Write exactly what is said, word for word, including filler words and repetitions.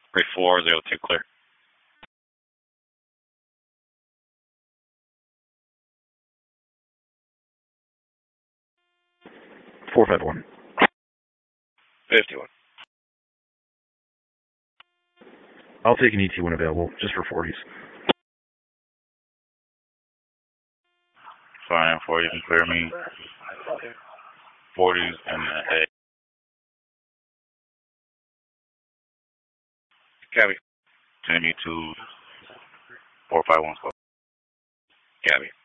Three four zero two clear. Four five one. Fifty one. I'll take an E T when available, just for forties. Fine, forty can clear me. Forties and the A. Cabby. Ten E two four five one. Cabby.